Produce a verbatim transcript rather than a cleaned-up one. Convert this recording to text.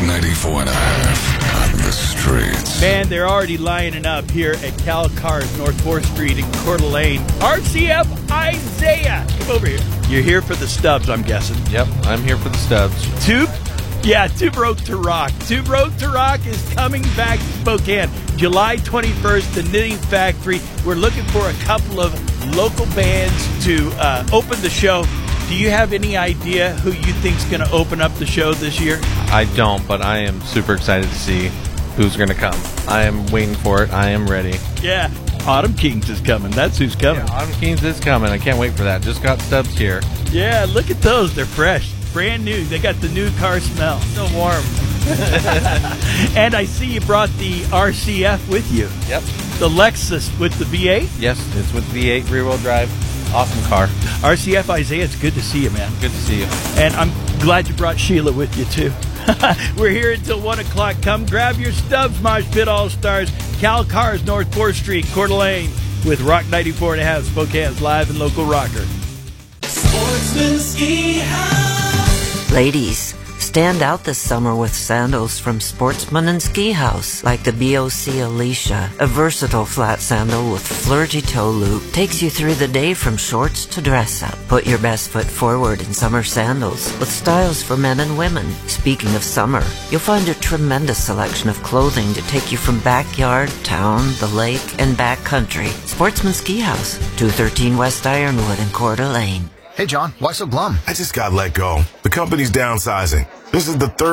ninety-four and a half on the streets. Man, they're already lining up here at Cal Cars, North fourth Street in Coeur d'Alene. R C F Isaiah, come over here. You're here for the stubs, I'm guessing. Yep, I'm here for the stubs. Tube? Yeah, Too Broke to Rock. Too Broke to Rock is coming back to Spokane. July twenty-first, the Knitting Factory. We're looking for a couple of local bands to uh, open the show. Do you have any idea who you think's going to open up the show this year? I don't, but I am super excited to see who's going to come. I am waiting for it. I am ready. Yeah, Autumn Kings is coming. That's who's coming. Yeah, Autumn Kings is coming. I can't wait for that. Just got stubs here. Yeah, look at those. They're fresh. Brand new. They got the new car smell. Still warm. And I see you brought the R C F with you. Yep. The Lexus with the V eight? Yes, it's with V eight rear-wheel drive. Awesome car. R C F Isaiah, it's good to see you, man. Good to see you. And I'm glad you brought Sheila with you, too. We're here until one o'clock. Come grab your stubs, Mosh Pit All-Stars. Cal Cars, North fourth Street, Coeur d'Alene, with Rock ninety-four and a half, Spokane's live and local rocker. Sportsman Ski House. Ladies, stand out this summer with sandals from Sportsman and Ski House, like the B O C Alicia. A versatile flat sandal with flirty toe loop takes you through the day from shorts to dress up. Put your best foot forward in summer sandals with styles for men and women. Speaking of summer, you'll find a tremendous selection of clothing to take you from backyard, town, the lake, and backcountry. Sportsman Ski House, two thirteen West Ironwood in Coeur d'Alene. Hey, John, why so glum? I just got let go. The company's downsizing. This is the third